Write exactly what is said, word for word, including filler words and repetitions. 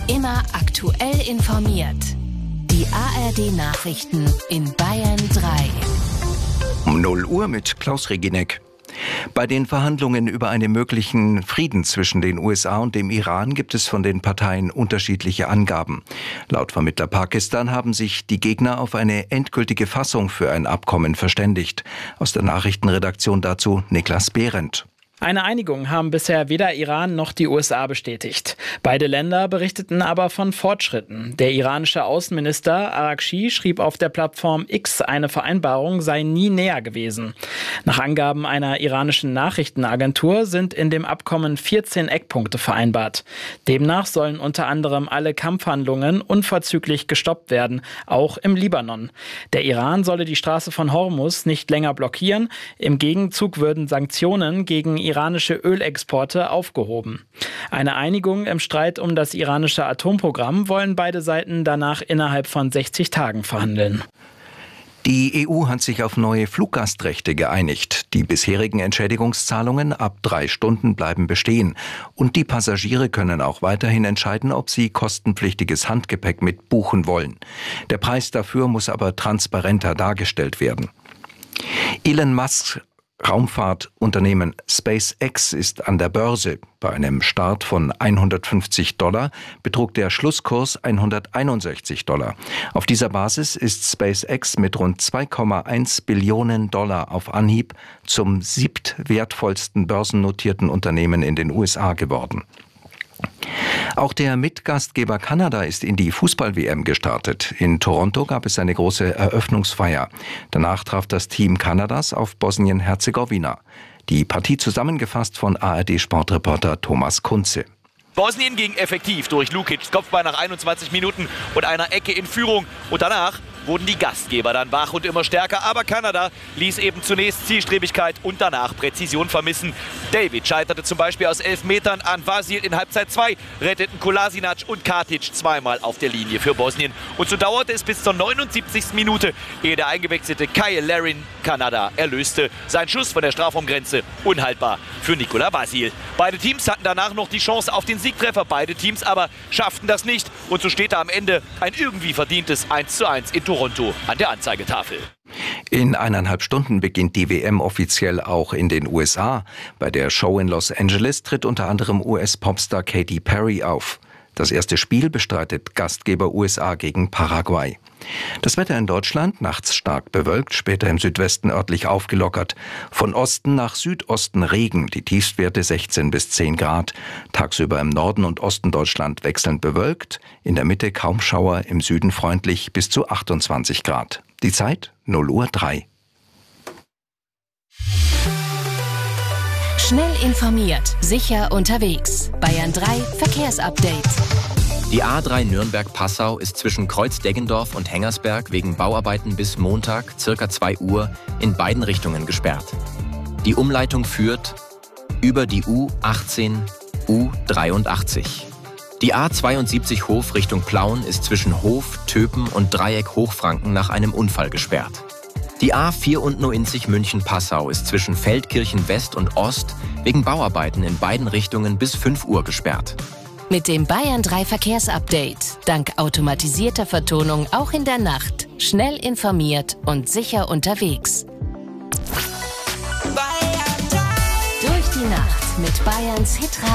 Immer aktuell informiert. Die A R D-Nachrichten in Bayern drei. Um null Uhr mit Klaus Reginek. Bei den Verhandlungen über einen möglichen Frieden zwischen den U S A und dem Iran gibt es von den Parteien unterschiedliche Angaben. Laut Vermittler Pakistan haben sich die Gegner auf eine endgültige Fassung für ein Abkommen verständigt. Aus der Nachrichtenredaktion dazu Niklas Behrendt. Eine Einigung haben bisher weder Iran noch die U S A bestätigt. Beide Länder berichteten aber von Fortschritten. Der iranische Außenminister Araghchi schrieb auf der Plattform X, eine Vereinbarung sei nie näher gewesen. Nach Angaben einer iranischen Nachrichtenagentur sind in dem Abkommen vierzehn Eckpunkte vereinbart. Demnach sollen unter anderem alle Kampfhandlungen unverzüglich gestoppt werden, auch im Libanon. Der Iran solle die Straße von Hormuz nicht länger blockieren. Im Gegenzug würden Sanktionen gegen iranische Ölexporte aufgehoben. Eine Einigung im Streit um das iranische Atomprogramm wollen beide Seiten danach innerhalb von sechzig Tagen verhandeln. Die E U hat sich auf neue Fluggastrechte geeinigt. Die bisherigen Entschädigungszahlungen ab drei Stunden bleiben bestehen. Und die Passagiere können auch weiterhin entscheiden, ob sie kostenpflichtiges Handgepäck mit buchen wollen. Der Preis dafür muss aber transparenter dargestellt werden. Elon Musk Raumfahrtunternehmen SpaceX ist an der Börse. Bei einem Start von hundertfünfzig Dollar betrug der Schlusskurs hunderteinundsechzig Dollar. Auf dieser Basis ist SpaceX mit rund zwei Komma eins Billionen Dollar auf Anhieb zum siebtwertvollsten börsennotierten Unternehmen in den U S A geworden. Auch der Mitgastgeber Kanada ist in die Fußball-W M gestartet. In Toronto gab es eine große Eröffnungsfeier. Danach traf das Team Kanadas auf Bosnien-Herzegowina. Die Partie zusammengefasst von A R D-Sportreporter Thomas Kunze. Bosnien ging effektiv durch Lukics Kopfball nach einundzwanzig Minuten und einer Ecke in Führung. Und danach wurden die Gastgeber dann wach und immer stärker. Aber Kanada ließ eben zunächst Zielstrebigkeit und danach Präzision vermissen. David scheiterte zum Beispiel aus elf Metern an Vasil in Halbzeit zwei, retteten Kolasinac und Katic zweimal auf der Linie für Bosnien. Und so dauerte es bis zur neunundsiebzigsten Minute, ehe der eingewechselte Kyle Larin Kanada erlöste. Sein Schuss von der Strafraumgrenze unhaltbar für Nikola Vasil. Beide Teams hatten danach noch die Chance auf den Siegtreffer. Beide Teams aber schafften das nicht. Und so steht da am Ende ein irgendwie verdientes eins zu eins in Toronto an der Anzeigetafel. In eineinhalb Stunden beginnt die W M offiziell auch in den U S A. Bei der Show in Los Angeles tritt unter anderem U S-Popstar Katy Perry auf. Das erste Spiel bestreitet Gastgeber U S A gegen Paraguay. Das Wetter in Deutschland, nachts stark bewölkt, später im Südwesten örtlich aufgelockert. Von Osten nach Südosten Regen, die Tiefstwerte sechzehn bis zehn Grad. Tagsüber im Norden und Osten Deutschland wechselnd bewölkt, in der Mitte kaum Schauer, im Süden freundlich bis zu achtundzwanzig Grad. Die Zeit null Uhr drei. Schnell informiert, sicher unterwegs. Bayern drei Verkehrsupdate. Die A drei Nürnberg-Passau ist zwischen Kreuz-Deggendorf und Hengersberg wegen Bauarbeiten bis Montag, circa zwei Uhr, in beiden Richtungen gesperrt. Die Umleitung führt über die U achtzehn, U dreiundachtzig. Die A zweiundsiebzig Hof Richtung Plauen ist zwischen Hof, Töpen und Dreieck Hochfranken nach einem Unfall gesperrt. Die A vierundneunzig München-Passau ist zwischen Feldkirchen West und Ost wegen Bauarbeiten in beiden Richtungen bis fünf Uhr gesperrt. Mit dem Bayern drei Verkehrsupdate. Dank automatisierter Vertonung auch in der Nacht. Schnell informiert und sicher unterwegs. Durch die Nacht mit Bayerns Hitradio.